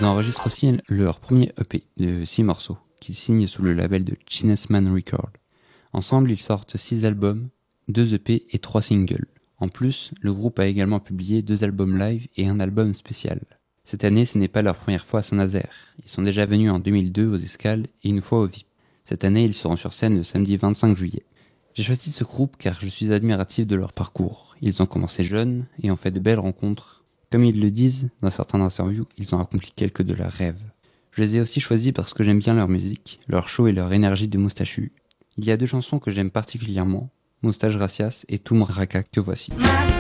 Ils enregistrent aussi leur premier EP de 6 morceaux, qu'ils signent sous le label de Chinesman Records. Ensemble, ils sortent 6 albums, 2 EP et 3 singles. En plus, le groupe a également publié 2 albums live et un album spécial. Cette année, ce n'est pas leur première fois à Saint-Nazaire. Ils sont déjà venus en 2002 aux Escales et une fois au VIP. Cette année, ils seront sur scène le samedi 25 juillet. J'ai choisi ce groupe car je suis admiratif de leur parcours. Ils ont commencé jeunes et ont fait de belles rencontres. Comme ils le disent dans certaines interviews, ils ont accompli quelques de leurs rêves. Je les ai aussi choisis parce que j'aime bien leur musique, leur show et leur énergie de moustachu. Il y a 2 chansons que j'aime particulièrement, Moustache Gracias et Tout Raca que voici.